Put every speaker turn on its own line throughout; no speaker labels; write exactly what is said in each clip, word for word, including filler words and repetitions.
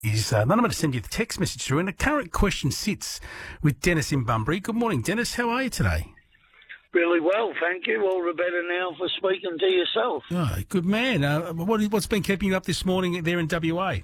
Is uh, then I'm going to send you the text message through, and the current question sits with Dennis in Bunbury. Good morning, Dennis. How are you today?
Really well, thank you. All the better now for speaking to yourself.
Oh, good man. Uh, what, what's been keeping you up this morning there in W A?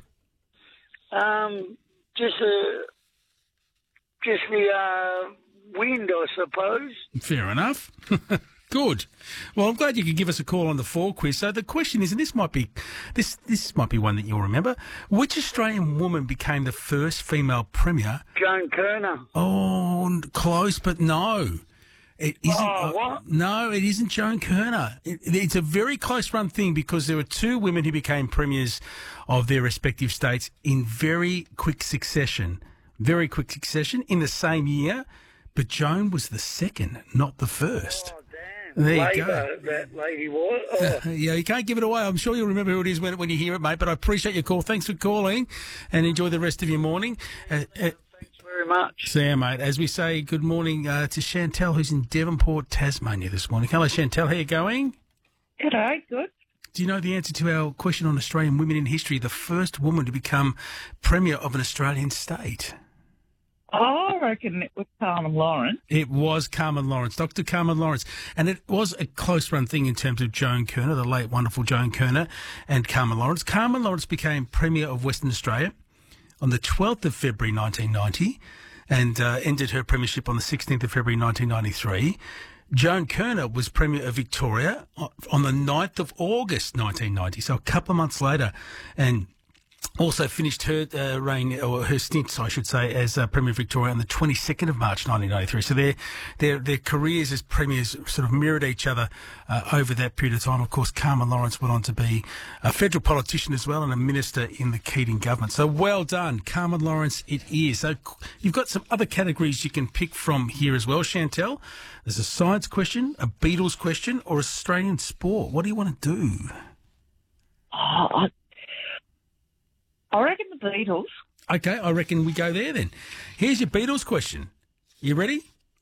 Um, just uh, just the uh, wind, I suppose.
Fair enough. Good. Well, I'm glad you could give us a call on the four quiz. So the question is, and this might be this this might be one that you'll remember. Which Australian woman became the first female premier?
Joan Kerner.
Oh, close, but no. It isn't.
Oh, what?
Uh, no, it isn't Joan Kerner. It, it's a very close run thing because there were two women who became premiers of their respective states in very quick succession. Very quick succession in the same year, but Joan was the second, not the first.
Oh, damn.
There you
Labour,
go.
that lady was. Oh.
Yeah, you can't give it away. I'm sure you'll remember who it is when, when you hear it, mate, but I appreciate your call. Thanks for calling and enjoy the rest of your morning. Uh, uh,
Thanks very much.
Sam, mate, as we say, good morning uh, to Chantel, who's in Devonport, Tasmania this morning. Hello, Chantel. How you going?
G'day, good.
Do you know the answer to our question on Australian women in history, the first woman to become Premier of an Australian state?
I reckon it was Carmen Lawrence.
It was Carmen Lawrence, Doctor Carmen Lawrence. And it was a close-run thing in terms of Joan Kerner, the late wonderful Joan Kerner, and Carmen Lawrence. Carmen Lawrence became Premier of Western Australia on the twelfth of February nineteen ninety and uh, ended her premiership on the sixteenth of February nineteen ninety-three. Joan Kerner was Premier of Victoria on the ninth of August nineteen ninety, so a couple of months later, and also finished her uh, reign, or her stint, I should say, as uh, Premier of Victoria on the twenty-second of March nineteen ninety-three. So their their their careers as premiers sort of mirrored each other uh, over that period of time. Of course, Carmen Lawrence went on to be a federal politician as well and a minister in the Keating government. So well done, Carmen Lawrence. It is. So you've got some other categories you can pick from here as well, Chantel. There's a science question, a Beatles question, or Australian sport. What do you want to do?
Oh, I, I reckon the Beatles.
Okay, I reckon we go there then. Here's your Beatles question. You ready?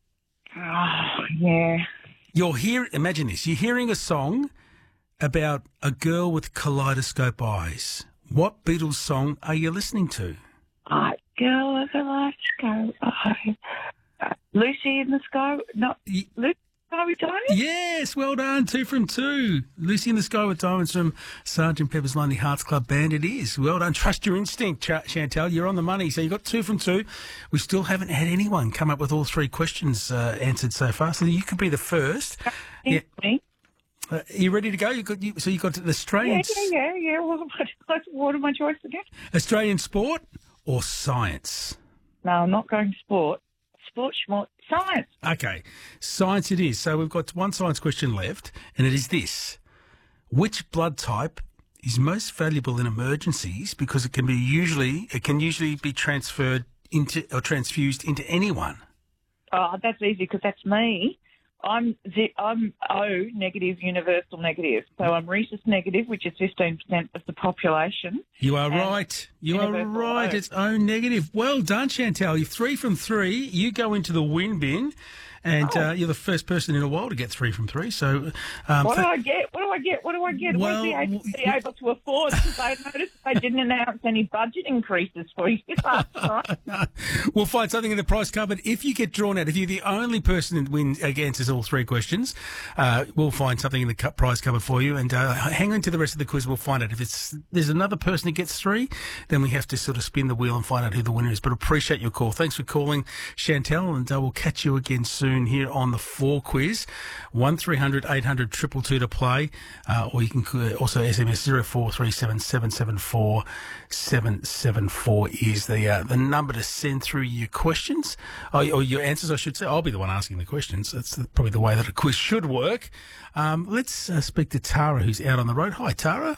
Oh, yeah.
You're here. Imagine this. You're hearing a song about a girl with kaleidoscope eyes. What Beatles song are you listening to?
Uh, girl with a light sky. Oh, uh, Lucy in the Sky. Not
Y-
Lucy in the Sky with Diamonds?
Yes, well done. Two from two. Lucy in the Sky with Diamonds from Sergeant Pepper's Lonely Hearts Club Band. It is. Well done. Trust your instinct, Ch- Chantal. You're on the money. So you got two from two. We still haven't had anyone come up with all three questions uh, answered so far. So you could be the first. Yeah.
Me?
Uh, are you ready to go? You got you, so you got the
Yeah,
Australian
yeah, yeah, yeah. What, what, what are my choices again?
Australian sport or science?
No, I'm not going to sport. Sport, schmort, science.
Okay, science it is. So we've got one science question left, and it is this: which blood type is most valuable in emergencies because it can be usually it can usually be transferred into or transfused into anyone?
Oh, that's easy because that's me. I'm Z- I'm O negative, universal negative. So I'm rhesus negative, which is fifteen percent of the population.
You are
And
right. You are
universal
right.
O.
It's O negative. Well done, Chantal. You're three from three. You go into the win bin, and
Oh.
uh, you're the first person in a while to get three from three. So, um,
What do
th-
I get? What do I get? What do I get?
Well,
Well, What's the
w-
A B C able to afford? Because I noticed they didn't announce any budget increases for you last night.
we'll find something in the prize cupboard. If you get drawn out, if you're the only person that wins answers all three questions, uh, we'll find something in the cu- prize cupboard for you. And uh, hang on to the rest of the quiz. We'll find out if it's there's another person who gets three. Then we have to sort of spin the wheel and find out who the winner is. But appreciate your call. Thanks for calling, Chantel, and uh, we'll catch you again soon here on the Four Quiz. One three hundred eight hundred two two two to play, uh, or you can c- also S M S zero four three seven seven seven four seven seven four is the uh, the number to send through your questions or, or your answers, I should say. I'll be the one asking the questions. That's the, probably the way that a quiz should work. Um, let's uh, speak to Tara, who's out on the road. Hi, Tara.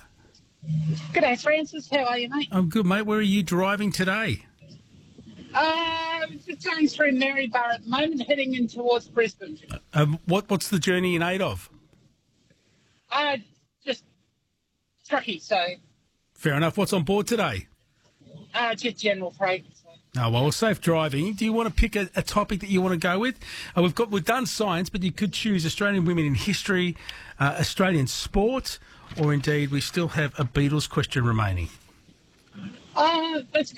G'day, Francis. How are you, mate?
I'm good, mate. Where are you driving today?
Uh, just going through Maryborough at the moment, heading in towards Brisbane.
Um, what What's the journey in aid of?
Uh, just trucky, so
Fair enough. What's on board today?
uh, just general freight. So.
Oh, well, safe driving. Do you want to pick a, a topic that you want to go with? Uh, we've got we've done science, but you could choose Australian women in history, uh, Australian sport, or indeed we still have a Beatles question remaining.
Uh, let's